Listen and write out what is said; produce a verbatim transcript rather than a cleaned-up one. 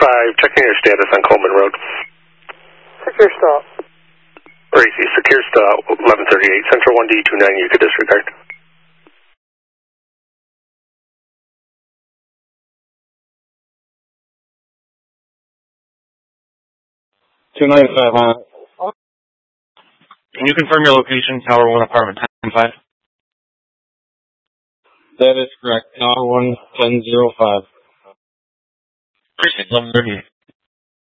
five, checking your status on Coleman Road. Secure stop. Racy, secure stop, eleven thirty-eight, Central one D two nine, you could disregard. two ninety-five on it. Can you confirm your location, Tower one, apartment ten five? That is correct, Tower one, ten oh five. Precinct eleven thirty-eight.